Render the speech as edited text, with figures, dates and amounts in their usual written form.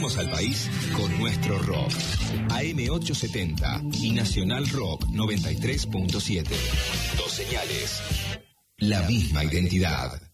Movemos al país con nuestro rock. AM870 y Nacional Rock 93.7. Dos señales. La misma identidad.